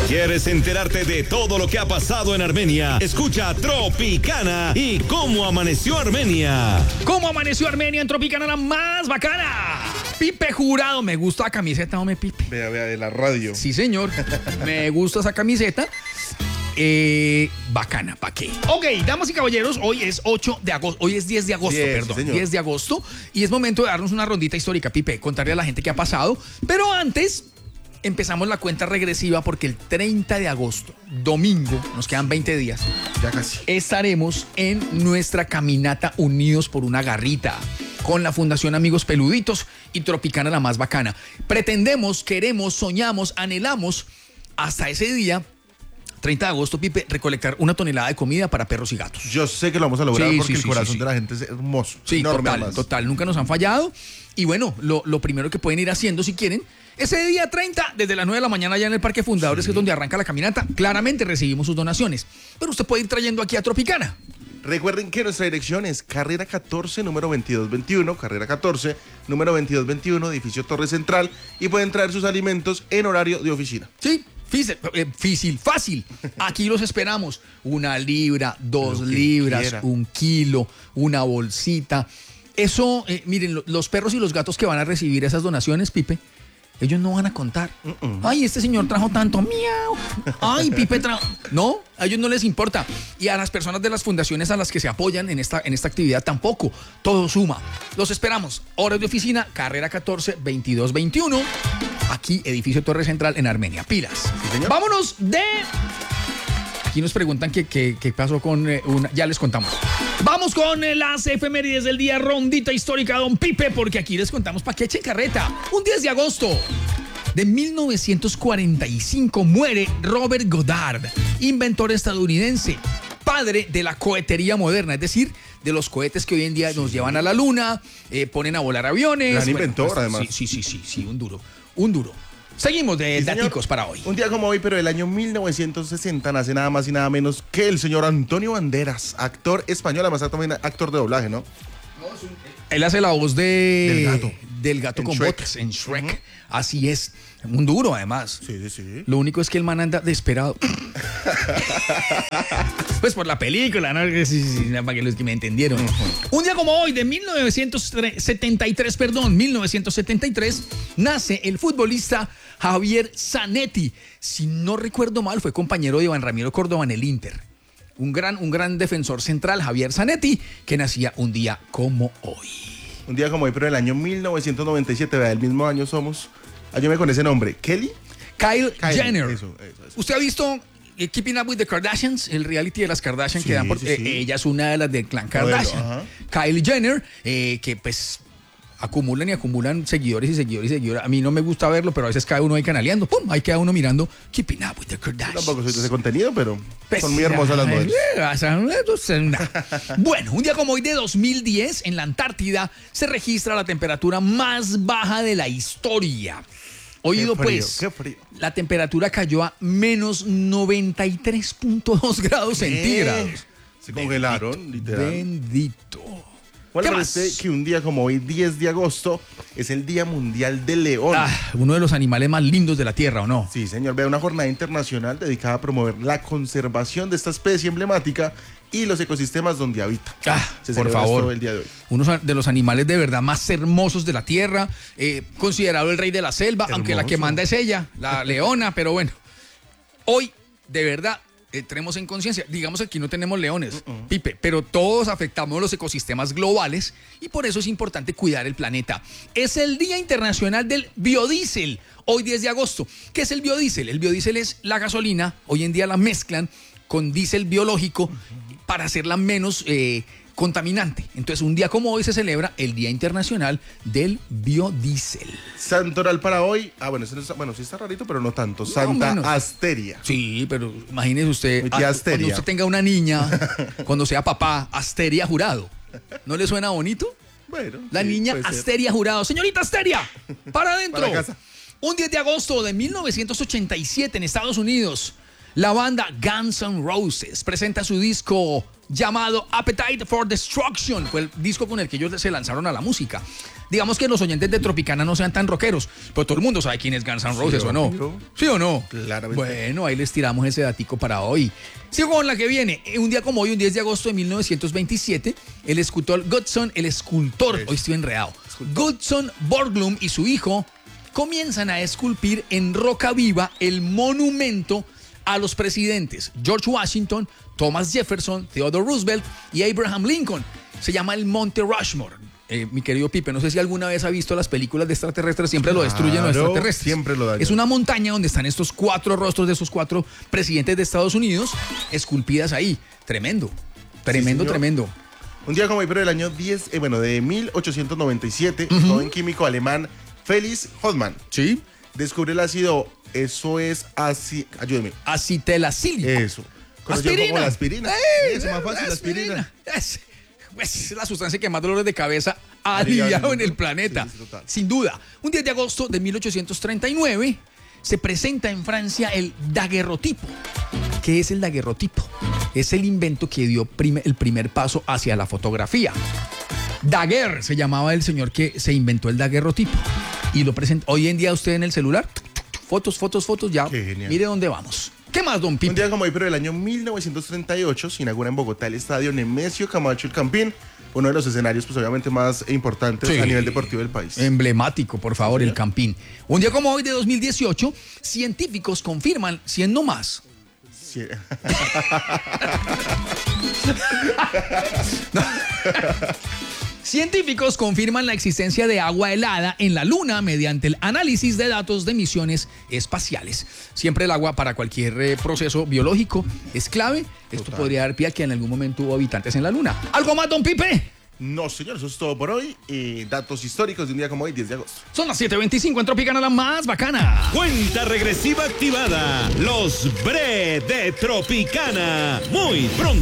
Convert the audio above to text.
¿Quieres enterarte de todo lo que ha pasado en Armenia? Escucha Tropicana y cómo amaneció Armenia. ¿Cómo amaneció Armenia en Tropicana, la más bacana? Pipe Jurado, me gusta la camiseta, hombre, Pipe. Vea, de la radio. Sí, señor, me gusta esa camiseta. Bacana, ¿pa' qué? Ok, damas y caballeros, hoy es 8 de agosto, hoy es 10 de agosto, perdón, sí, 10 de agosto, y es momento de darnos una rondita histórica, Pipe, contarle a la gente qué ha pasado, pero antes empezamos la cuenta regresiva porque el 30 de agosto, domingo, nos quedan 20 días, Ya casi. estaremos en nuestra caminata Unidos por una Garrita con la Fundación Amigos Peluditos y Tropicana, la más bacana. Pretendemos, queremos, soñamos, anhelamos hasta ese día 30 de agosto, Pipe, recolectar 1 tonelada de comida para perros y gatos. Yo sé que lo vamos a lograr porque el corazón sí. de la gente es hermoso. Sí, enorme, total, nunca nos han fallado. Y bueno, lo primero que pueden ir haciendo si quieren, ese día 30, desde las 9 de la mañana allá en el Parque Fundadores, que es donde arranca la caminata, claramente recibimos sus donaciones. Pero usted puede ir trayendo aquí a Tropicana. Recuerden que nuestra dirección es Carrera 14, número 2221, Carrera 14, número 2221, edificio Torre Central, y pueden traer sus alimentos en horario de oficina. Sí, fácil. Aquí los esperamos. 1 libra, 2 libras, quiera. 1 kilo, una bolsita. Eso, miren, los perros y los gatos que van a recibir esas donaciones, Pipe, ellos no van a contar. Ay, este señor trajo tanto, miau. Ay, Pipe trajo. No, a ellos no les importa. Y a las personas de las fundaciones a las que se apoyan en esta actividad tampoco. Todo suma. Los esperamos. Horas de oficina, Carrera 14, 2221. Aquí, edificio Torre Central en Armenia. Pilas. Sí, Vámonos de... Aquí nos preguntan qué pasó con una... Ya les contamos. Vamos con las efemérides del día, rondita histórica, don Pipe, porque aquí les contamos para que echen carreta. Un 10 de agosto de 1945 muere Robert Goddard, inventor estadounidense, padre de la cohetería moderna, es decir, de los cohetes que hoy en día nos llevan a la luna, ponen a volar aviones. Gran inventor, además. Sí, un duro. Seguimos de daticos para hoy. Un día como hoy, pero del año 1960, nace nada más y nada menos que el señor Antonio Banderas, actor español, además también actor de doblaje, ¿no? Él hace la voz del gato En con Shrek. botas en Shrek. Así es. Un duro, además. Sí. Lo único es que el man anda desesperado. Pues por la película, ¿no? Sí, para que los que me entendieron. Un día como hoy, de 1973, nace el futbolista Javier Zanetti. Si no recuerdo mal, fue compañero de Iván Ramiro Córdoba en el Inter. Un gran defensor central, Javier Zanetti, que nacía un día como hoy. Un día como hoy, pero del año 1997, vea, del mismo año somos. Ayúdame con ese nombre. ¿Kelly? Kyle Jenner. Eso. ¿Usted ha visto Keeping Up with the Kardashians? El reality de las Kardashian que dan por... sí. Ella es una de las del clan Kardashian. Ajá. Kylie Jenner, que pues acumulan seguidores. A mí no me gusta verlo, pero a veces cae uno ahí canaleando. ¡Pum! Ahí queda uno mirando Keeping Up with the Kardashians. Tampoco soy de ese contenido, pero Pues, son muy hermosas las modelos. Bueno, un día como hoy de 2010, en la Antártida, se registra la temperatura más baja de la historia. Oído Qué frío. la temperatura cayó a menos 93.2 grados centígrados. Se congelaron, literal. Bendito. Bueno, ¿Qué parece más? que un día como hoy, 10 de agosto, es el Día Mundial del León. Uno de los animales más lindos de la Tierra, ¿o no? Sí, señor. Vea, una jornada internacional dedicada a promover la conservación de esta especie emblemática y los ecosistemas donde habita. Se por celebra favor. esto el día de hoy. Uno de los animales de verdad más hermosos de la Tierra, considerado el rey de la selva, aunque la que Hermoso. manda es ella, la leona, pero bueno. Hoy, de verdad, tenemos en conciencia, digamos que aquí no tenemos leones, Pipe, pero todos afectamos los ecosistemas globales y por eso es importante cuidar el planeta. Es el Día Internacional del Biodiesel, hoy 10 de agosto. ¿Qué es el biodiesel? El biodiesel es la gasolina, hoy en día la mezclan con diésel biológico para hacerla menos contaminante. Entonces, un día como hoy se celebra el Día Internacional del Biodiesel. Santoral para hoy. Bueno, sí está rarito, pero no tanto. Santa menos. Asteria. Sí, pero imagínese usted, Mi tía Asteria. cuando usted tenga una niña, cuando sea papá, Asteria Jurado. ¿No le suena bonito? Bueno. La sí, niña puede ser. Asteria Jurado. Señorita Asteria, para adentro. Para casa. Un 10 de agosto de 1987 en Estados Unidos, La banda Guns N' Roses presenta su disco llamado Appetite for Destruction. Fue el disco con el que ellos se lanzaron a la música. Digamos que los oyentes de Tropicana no sean tan rockeros, pero todo el mundo sabe quién es Guns N' Roses, ¿o no? ¿Sí o no? Claramente. Bueno, ahí les tiramos ese datico para hoy. Sigo con la que viene. Un día como hoy, un 10 de agosto de 1927, el escultor, hoy estoy enredado, Gutzon Borglum y su hijo comienzan a esculpir en roca viva el monumento a los presidentes George Washington, Thomas Jefferson, Theodore Roosevelt y Abraham Lincoln. Se llama el Monte Rushmore. Mi querido Pipe, no sé si alguna vez ha visto las películas de extraterrestres, siempre lo destruyen los extraterrestres. Siempre lo dañan. Es una montaña donde están estos 4 rostros de esos 4 presidentes de Estados Unidos esculpidas ahí. Tremendo, tremendo, Sí, tremendo. Un día como hoy, pero del año de 1897, el joven químico alemán Felix Hoffmann Sí. descubre el ácido, ayúdeme. Acitelacílico. Eso. Conocido como la aspirina. Eso, más fácil, la aspirina. Es la sustancia que más dolores de cabeza ha aliviado en el planeta. Sí, total. Sin duda. Un 10 de agosto de 1839 se presenta en Francia el daguerrotipo. ¿Qué es el daguerrotipo? Es el invento que dio el primer paso hacia la fotografía. Daguerre se llamaba el señor que se inventó el daguerrotipo. Y lo presenta hoy en día usted en el celular. Fotos, ya. Qué genial. Mire dónde vamos. ¿Qué más, don Pipe? Un día como hoy, pero del año 1938, se inaugura en Bogotá el estadio Nemesio Camacho El Campín, uno de los escenarios, pues obviamente más importantes Sí. a nivel deportivo del país. Emblemático, por favor, el Campín. Un día como hoy de 2018, científicos confirman, siendo más. Sí. Científicos confirman la existencia de agua helada en la Luna mediante el análisis de datos de misiones espaciales. Siempre el agua para cualquier proceso biológico es clave. Esto podría dar pie a que en algún momento hubo habitantes en la Luna. ¿Algo más, don Pipe? No, señor, eso es todo por hoy. Datos históricos de un día como hoy, 10 de agosto. Son las 7:25 en Tropicana, la más bacana. Cuenta regresiva activada. Los Bre de Tropicana. Muy pronto.